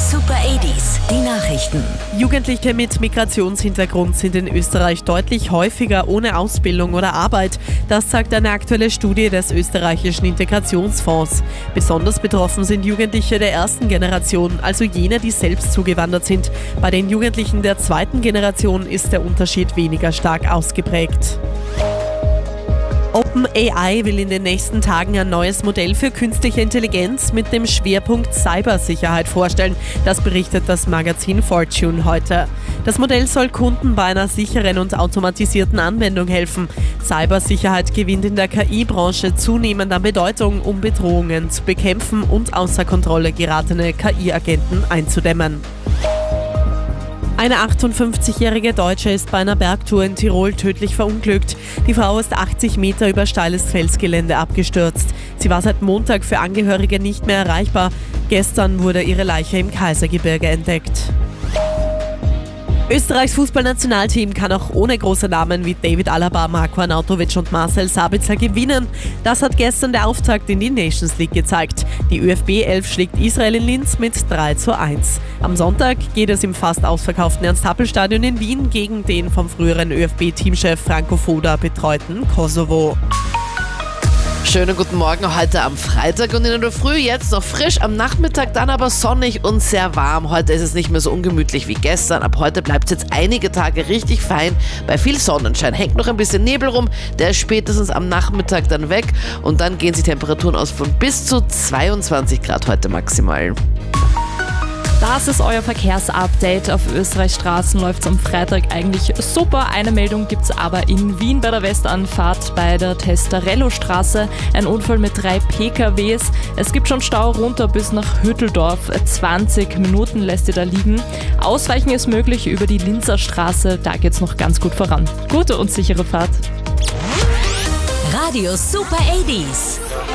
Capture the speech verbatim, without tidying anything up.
Super achtziger, die Nachrichten. Jugendliche mit Migrationshintergrund sind in Österreich deutlich häufiger ohne Ausbildung oder Arbeit. Das sagt eine aktuelle Studie des österreichischen Integrationsfonds. Besonders betroffen sind Jugendliche der ersten Generation, also jene, die selbst zugewandert sind. Bei den Jugendlichen der zweiten Generation ist der Unterschied weniger stark ausgeprägt. OpenAI will in den nächsten Tagen ein neues Modell für künstliche Intelligenz mit dem Schwerpunkt Cybersicherheit vorstellen. Das berichtet das Magazin Fortune heute. Das Modell soll Kunden bei einer sicheren und automatisierten Anwendung helfen. Cybersicherheit gewinnt in der K I-Branche zunehmend an Bedeutung, um Bedrohungen zu bekämpfen und außer Kontrolle geratene K I-Agenten einzudämmen. Eine achtundfünfzigjährige Deutsche ist bei einer Bergtour in Tirol tödlich verunglückt. Die Frau ist achtzig Meter über steiles Felsgelände abgestürzt. Sie war seit Montag für Angehörige nicht mehr erreichbar. Gestern wurde ihre Leiche im Kaisergebirge entdeckt. Österreichs Fußballnationalteam kann auch ohne große Namen wie David Alaba, Marko Arnautovic und Marcel Sabitzer gewinnen. Das hat gestern der Auftakt in die Nations League gezeigt. Die ÖFB elf schlägt Israel in Linz mit drei zu eins. Am Sonntag geht es im fast ausverkauften Ernst-Happel-Stadion in Wien gegen den vom früheren ÖFB-Teamchef Franco Foda betreuten Kosovo. Schönen guten Morgen heute am Freitag und in der Früh jetzt noch frisch, am Nachmittag dann aber sonnig und sehr warm. Heute ist es nicht mehr so ungemütlich wie gestern. Ab heute bleibt es jetzt einige Tage richtig fein bei viel Sonnenschein. Hängt noch ein bisschen Nebel rum, der ist spätestens am Nachmittag dann weg und dann gehen die Temperaturen aus von bis zu zweiundzwanzig Grad heute maximal. Das ist euer Verkehrsupdate. Auf Österreichs Straßen läuft es am Freitag eigentlich super. Eine Meldung gibt es aber in Wien bei der Westanfahrt bei der Testarello-Straße. Ein Unfall mit drei P K Ws. Es gibt schon Stau runter bis nach Hütteldorf. zwanzig Minuten lässt ihr da liegen. Ausweichen ist möglich über die Linzer Straße. Da geht es noch ganz gut voran. Gute und sichere Fahrt. Radio Super achtziger.